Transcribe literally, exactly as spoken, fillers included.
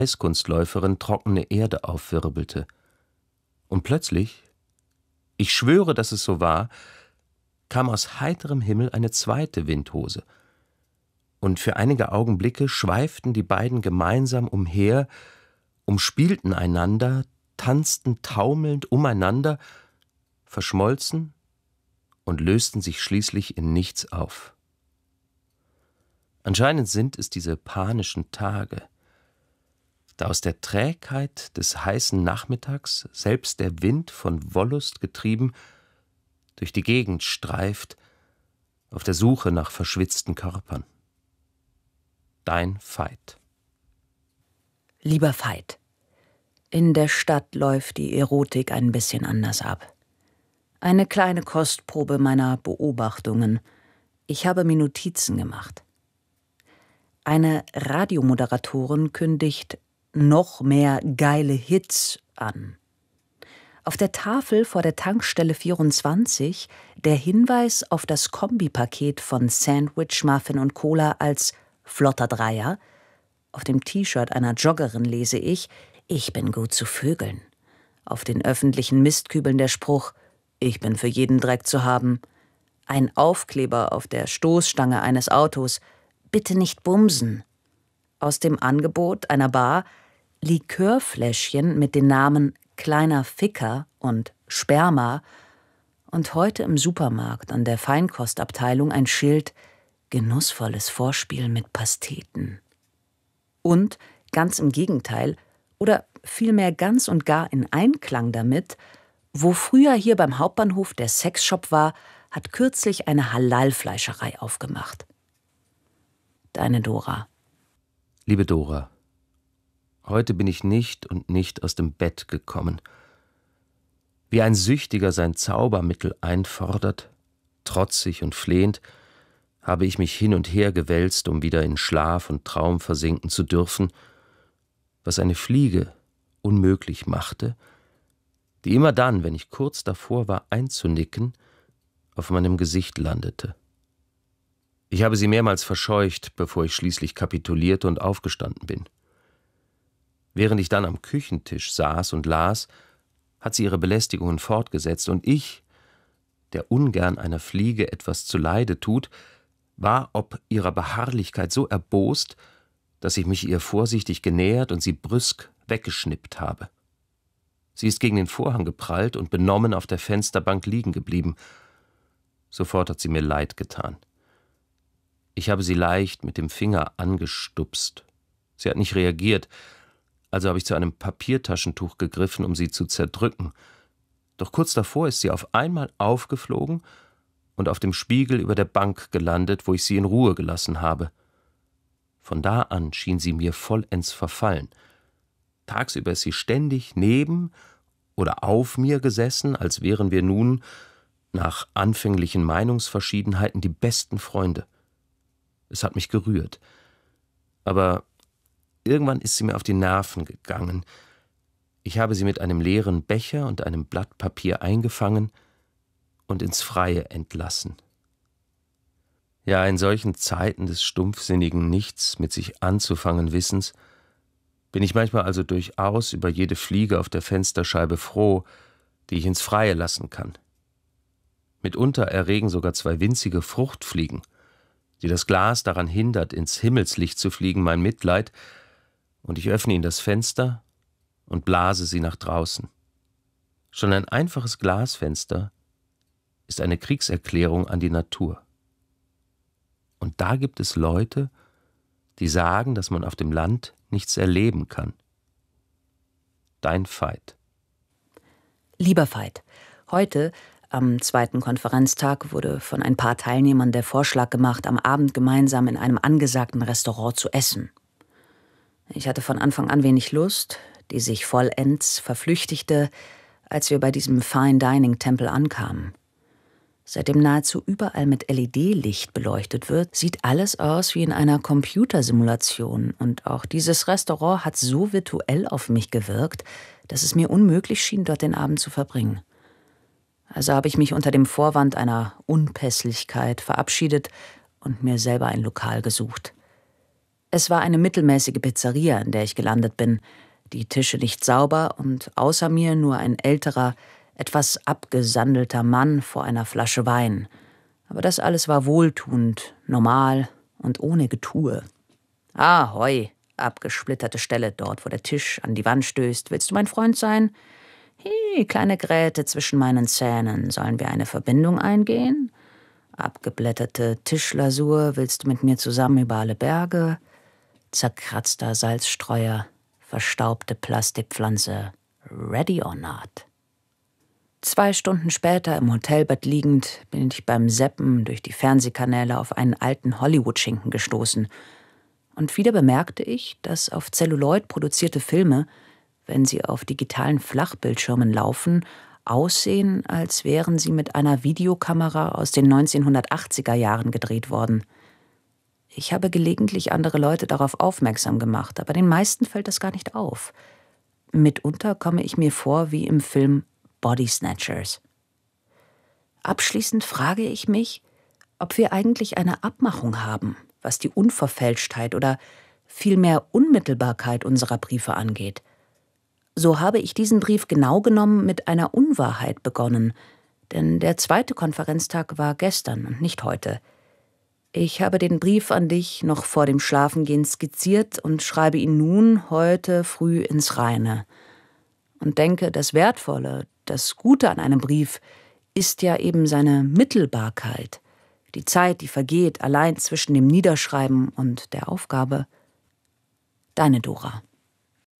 Eiskunstläuferin trockene Erde aufwirbelte. Und plötzlich, ich schwöre, dass es so war, kam aus heiterem Himmel eine zweite Windhose. Und für einige Augenblicke schweiften die beiden gemeinsam umher, umspielten einander, tanzten taumelnd umeinander, verschmolzen und lösten sich schließlich in nichts auf. Anscheinend sind es diese panischen Tage, da aus der Trägheit des heißen Nachmittags selbst der Wind von Wollust getrieben durch die Gegend streift, auf der Suche nach verschwitzten Körpern. Dein Veit. Lieber Veit, in der Stadt läuft die Erotik ein bisschen anders ab. Eine kleine Kostprobe meiner Beobachtungen. Ich habe mir Notizen gemacht. Eine Radiomoderatorin kündigt noch mehr geile Hits an. Auf der Tafel vor der Tankstelle vierundzwanzig der Hinweis auf das Kombipaket von Sandwich, Muffin und Cola als flotter Dreier. Auf dem T-Shirt einer Joggerin lese ich: Ich bin gut zu vögeln. Auf den öffentlichen Mistkübeln der Spruch: Ich bin für jeden Dreck zu haben. Ein Aufkleber auf der Stoßstange eines Autos: Bitte nicht bumsen. Aus dem Angebot einer Bar Likörfläschchen mit den Namen Kleiner Ficker und Sperma und heute im Supermarkt an der Feinkostabteilung ein Schild: Genussvolles Vorspiel mit Pasteten. Und, ganz im Gegenteil, oder vielmehr ganz und gar in Einklang damit, wo früher hier beim Hauptbahnhof der Sexshop war, hat kürzlich eine Halal-Fleischerei aufgemacht. Deine Dora. Liebe Dora, heute bin ich nicht und nicht aus dem Bett gekommen. Wie ein Süchtiger sein Zaubermittel einfordert, trotzig und flehend, habe ich mich hin und her gewälzt, um wieder in Schlaf und Traum versinken zu dürfen, was eine Fliege unmöglich machte, die immer dann, wenn ich kurz davor war einzunicken, auf meinem Gesicht landete. Ich habe sie mehrmals verscheucht, bevor ich schließlich kapitulierte und aufgestanden bin. Während ich dann am Küchentisch saß und las, hat sie ihre Belästigungen fortgesetzt, und ich, der ungern einer Fliege etwas zuleide tut, war ob ihrer Beharrlichkeit so erbost, dass ich mich ihr vorsichtig genähert und sie brüsk weggeschnippt habe. Sie ist gegen den Vorhang geprallt und benommen auf der Fensterbank liegen geblieben. Sofort hat sie mir leid getan. Ich habe sie leicht mit dem Finger angestupst. Sie hat nicht reagiert, also habe ich zu einem Papiertaschentuch gegriffen, um sie zu zerdrücken. Doch kurz davor ist sie auf einmal aufgeflogen und auf dem Spiegel über der Bank gelandet, wo ich sie in Ruhe gelassen habe. Von da an schien sie mir vollends verfallen. Tagsüber ist sie ständig neben oder auf mir gesessen, als wären wir nun, nach anfänglichen Meinungsverschiedenheiten, die besten Freunde. Es hat mich gerührt. Aber irgendwann ist sie mir auf die Nerven gegangen. Ich habe sie mit einem leeren Becher und einem Blatt Papier eingefangen und ins Freie entlassen. Ja, in solchen Zeiten des stumpfsinnigen Nichts mit sich anzufangen Wissens bin ich manchmal also durchaus über jede Fliege auf der Fensterscheibe froh, die ich ins Freie lassen kann. Mitunter erregen sogar zwei winzige Fruchtfliegen, die das Glas daran hindert, ins Himmelslicht zu fliegen, mein Mitleid, und ich öffne ihnen das Fenster und blase sie nach draußen. Schon ein einfaches Glasfenster ist eine Kriegserklärung an die Natur. Und da gibt es Leute, die sagen, dass man auf dem Land nichts erleben kann. Dein Veit. Lieber Veit, heute, am zweiten Konferenztag, wurde von ein paar Teilnehmern der Vorschlag gemacht, am Abend gemeinsam in einem angesagten Restaurant zu essen. Ich hatte von Anfang an wenig Lust, die sich vollends verflüchtigte, als wir bei diesem Fine-Dining-Tempel ankamen. Seitdem nahezu überall mit L E D-Licht beleuchtet wird, sieht alles aus wie in einer Computersimulation. Und auch dieses Restaurant hat so virtuell auf mich gewirkt, dass es mir unmöglich schien, dort den Abend zu verbringen. Also habe ich mich unter dem Vorwand einer Unpässlichkeit verabschiedet und mir selber ein Lokal gesucht. Es war eine mittelmäßige Pizzeria, in der ich gelandet bin. Die Tische nicht sauber und außer mir nur ein älterer, etwas abgesandelter Mann vor einer Flasche Wein. Aber das alles war wohltuend, normal und ohne Getue. Ahoi, abgesplitterte Stelle dort, wo der Tisch an die Wand stößt. Willst du mein Freund sein? Hey, kleine Gräte zwischen meinen Zähnen. Sollen wir eine Verbindung eingehen? Abgeblätterte Tischlasur. Willst du mit mir zusammen über alle Berge? Zerkratzter Salzstreuer. Verstaubte Plastikpflanze. Ready or not? Zwei Stunden später, im Hotelbett liegend, bin ich beim Seppen durch die Fernsehkanäle auf einen alten Hollywood-Schinken gestoßen. Und wieder bemerkte ich, dass auf Zelluloid produzierte Filme, wenn sie auf digitalen Flachbildschirmen laufen, aussehen, als wären sie mit einer Videokamera aus den neunzehnhundertachtziger Jahren gedreht worden. Ich habe gelegentlich andere Leute darauf aufmerksam gemacht, aber den meisten fällt das gar nicht auf. Mitunter komme ich mir vor wie im Film Body Snatchers. Abschließend frage ich mich, ob wir eigentlich eine Abmachung haben, was die Unverfälschtheit oder vielmehr Unmittelbarkeit unserer Briefe angeht. So habe ich diesen Brief genau genommen mit einer Unwahrheit begonnen, denn der zweite Konferenztag war gestern und nicht heute. Ich habe den Brief an dich noch vor dem Schlafengehen skizziert und schreibe ihn nun heute früh ins Reine. Und denke, das Wertvolle, das Gute an einem Brief ist ja eben seine Mittelbarkeit, die Zeit, die vergeht, allein zwischen dem Niederschreiben und der Aufgabe. Deine Dora.